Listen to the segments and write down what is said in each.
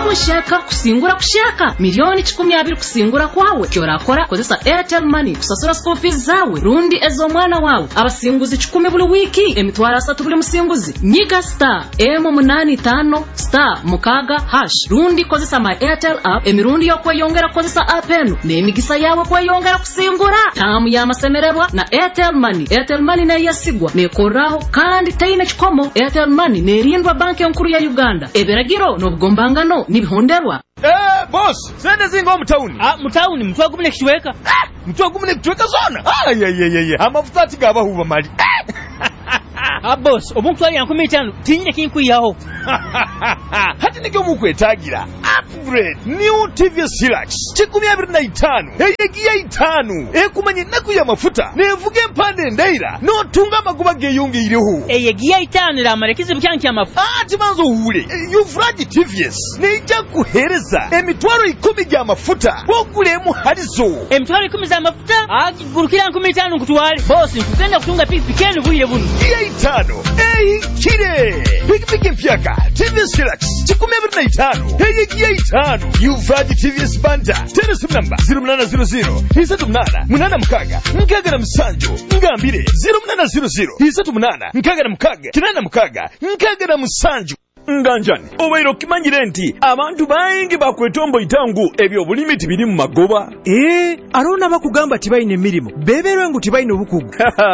kushaka kusingura kushaka milioni 12 kusingura kwawe kyorakora kozesa Airtel Money kusasura school fees zawe rundi ezo mwana wawe abasinguzi 10 buli wiki emitwara 3 buli musinguzi nyiga star M85 star mukaga hash rundi kozesa my Airtel app emirundi yo kweyongera kozesa app eno n'emigisa yawe kweyongera kusingura tamu ya masemererwa na Airtel Money. Airtel Money na yasigwa nekoraho kandi tayina chikomo. Airtel Money nerindwa banki nkuru ya Uganda eberagiro n'obugombangano nibihonderwa. Boss, sende zingo mutauni. Mutauni mtwa gumune kichweka. Mtwa gumune kichweka zona. Amafuta ati gaba huwa mali. Boss, omuntu ali yankumi cyane tinye kinkuyaho. Hati nige mukwetagira. Upgrade new TVS Hilux 2025 eyegiya 5 ekumanye naku ya mafuta nevuge mpande ndaira no tunga maguba geyunge iriho eyegiya 5 la marekize byanki amafuta timanzo hure yufraji TVS neja kuhereza emitwaro 10 ya mafuta bogulemu harizo emitwaro 10 za mafuta agurukira 15 kutwale boss nkugenda kutunga pikipikeni buye buno iya 5 kire pikipiki mpyaka TVS Hilux 2025 eyegiya 5 yufraji TVS Banda telephone number 0800 38 mukaga nkaga na musanju ngambire 0800 38 nkaga na mukaga kinana mukaga nkaga na musanju nganjani obairo kimanyire nti abantu bayingi bakwetombo itangu ebyo bulimiti biri mu magoba arona bakugamba tibayine emirimu beberwe ngu tibayine obukugu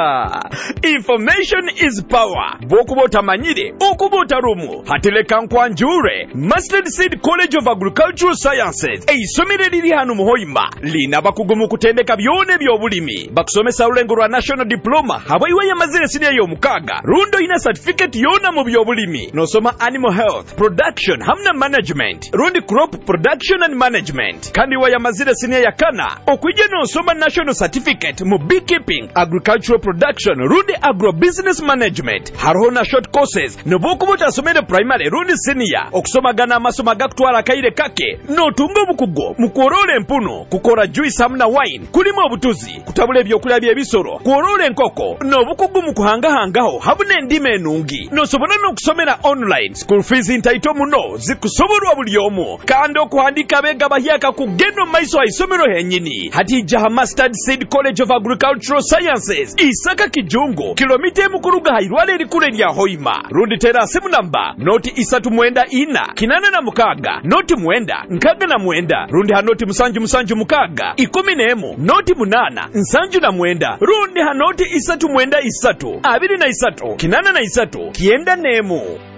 information is power bokubota manyire okubota rumu hateleka nkwanjure Mustard Seed College of Agricultural Sciences eisomere liri hanu muhoima lina bakugumu kutendeka byone byobulimi bakusomesa ulengo rwa national diploma habaiwa ya mazire sini yo mukaga rundo ina certificate yona mu byobulimi no soma animal health production hamna management rundi crop production and management kandi wa ya mazire sini ya kana okuje no soma national certificate mu beekeeping agricultural production rundi agro business management harona short courses no bokubuta somere primary rundi senior okusoma gana amasomo gakutwala kaire kake no tungo bukugo mukorole mpuno kukora juice hamna wine kulimo obutuzi kutabula ebyokulya byebisoro kuorole enkoko no bukugu mukuhangahangaho habune ndime enungi no sobona no kusomera online school fees ntaito muno zikusoborwa buli omu kandi okuhandika bega bahyaka kugeno maiso aisomero henyini hati jaha Mustard Seed College of Agricultural Sciences Isaka Kijungo kilomita mukuruga hairwale likule lya hoima rundi tera simu namba noti isatu mwenda ina kinana na mukaga noti mwenda nkaga na mwenda rundi hanoti musanju mukaga 11 noti munana nsanju na mwenda rundi hanoti isatu mwenda isatu abiri na isatu kinana na isatu kienda nemu